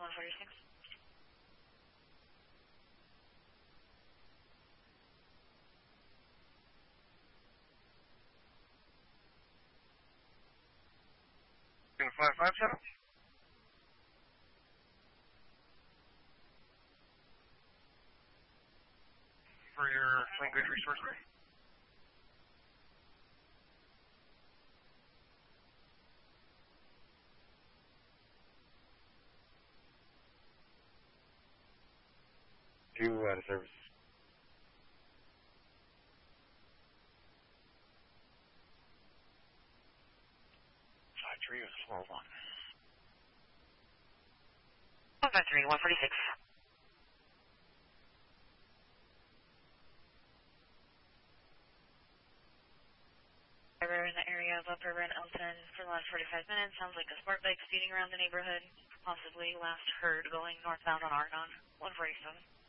146. In 557? For your language resource group? Two out of service. 53 was 401. 153, 146. Driver in the area of Upper Brent Elton for the last 45 minutes. Sounds like a sport bike speeding around the neighborhood. Possibly last heard going northbound on Argonne. 147.